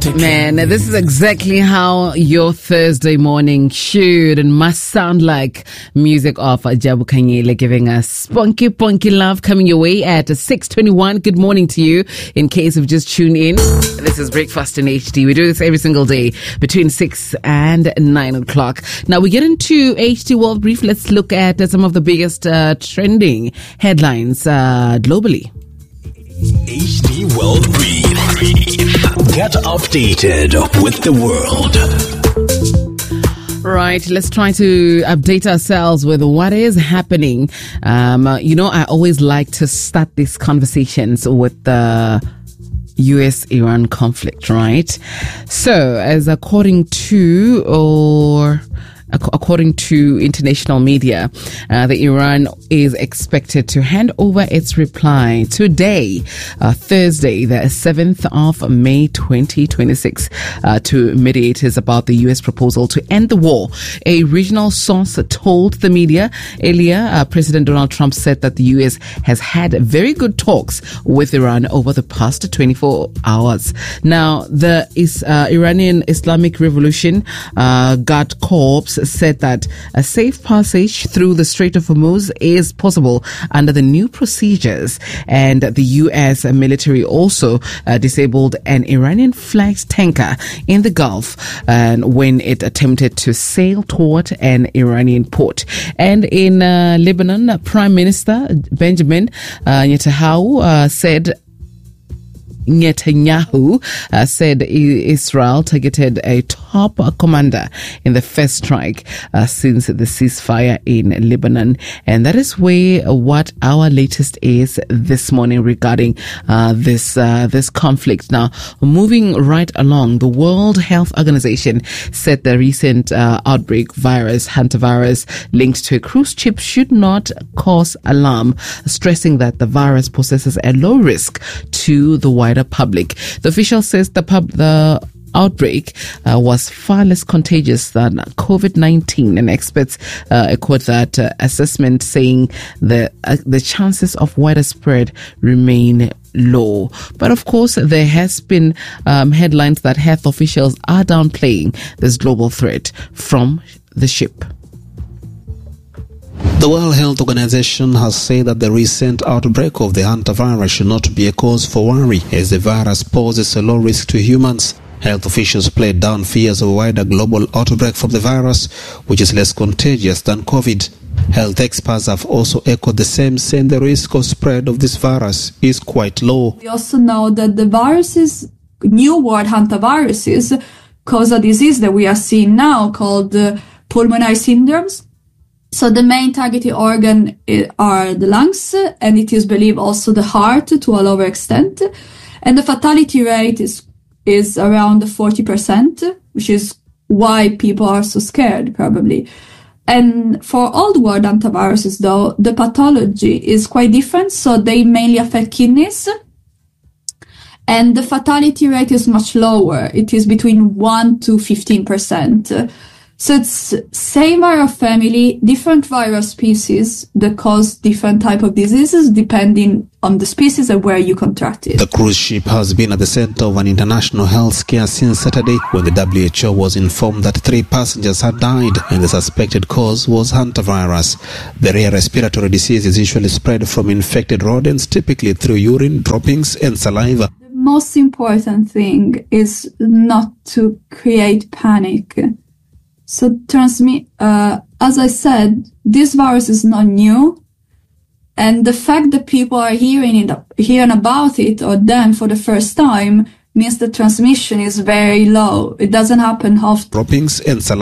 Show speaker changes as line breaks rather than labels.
Man, this is exactly how your Thursday morning should and must sound like. Music of Jabu Kanyele giving us spunky love coming your way at 6:21. Good morning to you. In case you've just tuned in, this is Breakfast in HD. We do this every single day between 6 and 9 o'clock. Now we get into HD World Brief. Let's look at some of the biggest trending headlines globally.
HD World Brief. Get updated with the world.
Right, let's try to update ourselves with what is happening. I always like to start these conversations with the US-Iran conflict, right? So, according to international media, the Iran is expected to hand over its reply today, Thursday, the 7th of May, 2026, to mediators about the U.S. proposal to end the war. A regional source told the media earlier, President Donald Trump said that the U.S. has had very good talks with Iran over the past 24 hours. Now, the Iranian Islamic Revolution Guard Corps said that a safe passage through the Strait of Hormuz is possible under the new procedures, and the U.S. military also disabled an Iranian-flagged tanker in the Gulf when it attempted to sail toward an Iranian port. And in Lebanon, Prime Minister Benjamin Netanyahu said Israel targeted a top commander in the first strike since the ceasefire in Lebanon. And that is what our latest is this morning regarding this conflict. Now, moving right along, the World Health Organization said the recent outbreak hantavirus linked to a cruise ship should not cause alarm, stressing that the virus possesses a low risk to the wider public. The official says the outbreak was far less contagious than COVID-19, and experts quote that assessment, saying the chances of wider spread remain low. But of course, there has been headlines that health officials are downplaying this global threat from the ship.
The World Health Organization has said that the recent outbreak of the hantavirus should not be a cause for worry, as the virus poses a low risk to humans. Health officials played down fears of a wider global outbreak from the virus, which is less contagious than COVID. Health experts have also echoed the same, saying the risk of spread of this virus is quite low.
We also know that the new word hantaviruses cause a disease that we are seeing now called pulmonary syndromes. So the main targeted organ are the lungs, and it is believed also the heart to a lower extent. And the fatality rate is around 40%, which is why people are so scared, probably. And for old world hantaviruses, though, the pathology is quite different. So they mainly affect kidneys, and the fatality rate is much lower. It is between 1 to 15%. So it's same virus family, different virus species that cause different type of diseases depending on the species and where you contract it.
The cruise ship has been at the center of an international health scare since Saturday, when the WHO was informed that 3 passengers had died and the suspected cause was hantavirus. The rare respiratory disease is usually spread from infected rodents, typically through urine, droppings and saliva.
The most important thing is not to create panic. So as I said, this virus is not new, and the fact that people are hearing about it or them for the first time means the transmission is very low. It doesn't happen often.
Droppings and saliva.